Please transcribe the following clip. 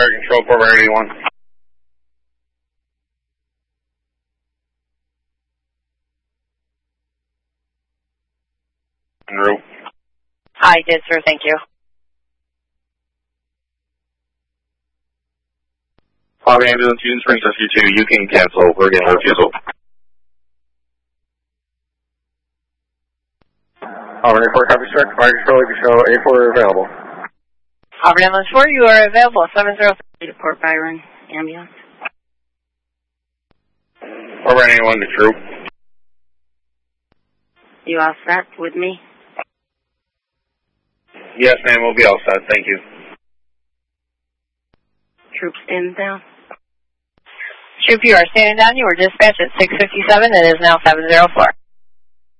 Fire Control, Port Barron 81. En route. I did, sir. Thank you. Harvey Ambulance, Union Springs SU2, you can cancel. We're getting a refusal. Harvey 4, copy, check. Fire Control, you can show A4 available. Harvey Ambulance 4, you are available. 703 to Port Byron Ambulance. Port Barron 81 to Troop. You all set with me? Yes, ma'am, we'll be all set. Thank you. Troops in down. Troop, you are standing down. You were dispatched at 6:57. It is now 7:04.